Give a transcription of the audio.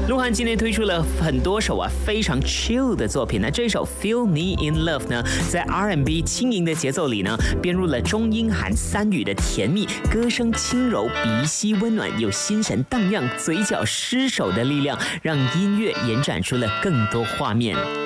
鹿晗今天推出了很多首非常 chill 的作品。那这首 Feel Me in Love 呢，在 R&B 轻盈的节奏里呢，编入了中英韩三语的甜蜜，歌声轻柔，鼻息温暖，有心神荡漾，嘴角失手的力量，让音乐延展出了更多画面。